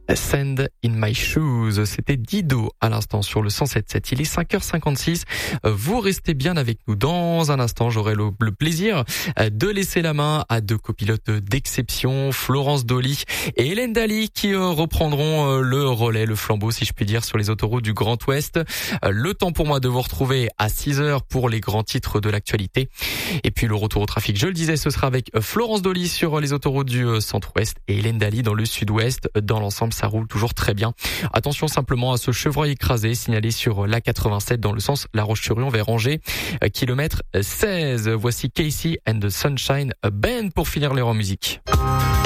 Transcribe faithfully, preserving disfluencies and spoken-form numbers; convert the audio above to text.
Sand in my shoes. C'était Dido à l'instant sur le cent sept virgule sept. Il est cinq heures cinquante-six. Vous restez bien avec nous. Dans un instant, j'aurai le, le plaisir de laisser la main à deux copilotes d'exception, Florence Dolly et Hélène Daly, qui reprendront le relais, le flambeau, si je puis dire, sur les autoroutes du Grand Ouest. Le temps pour moi de vous retrouver à six heures pour les grands titres de l'actualité. Et puis le retour au trafic, je le disais, ce sera avec Florence Dolly sur les autoroutes du centre-ouest et Hélène Daly dans le sud-ouest. Dans l'ensemble, ça roule toujours très bien. Attention simplement à ce chevreuil écrasé signalé sur l'A quatre-vingt-sept dans le sens La Roche-sur-Yon vers Angers, kilomètre seize. Voici Casey and the Sunshine Band pour finir l'heure en musique.